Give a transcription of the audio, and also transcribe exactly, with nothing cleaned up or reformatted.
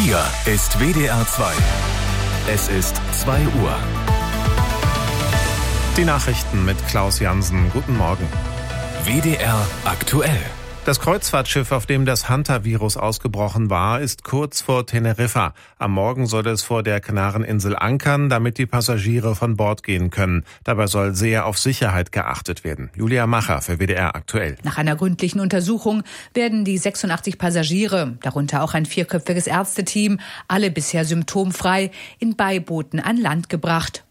Hier ist W D R zwei. Es ist zwei Uhr. Die Nachrichten mit Klaus Jansen. Guten Morgen. W D R aktuell. Das Kreuzfahrtschiff, auf dem das Hantavirus ausgebrochen war, ist kurz vor Teneriffa. Am Morgen soll es vor der Kanareninsel ankern, damit die Passagiere von Bord gehen können. Dabei soll sehr auf Sicherheit geachtet werden. Julia Macher für W D R aktuell. Nach einer gründlichen Untersuchung werden die sechsundachtzig Passagiere, darunter auch ein vierköpfiges Ärzteteam, alle bisher symptomfrei, in Beibooten an Land gebracht.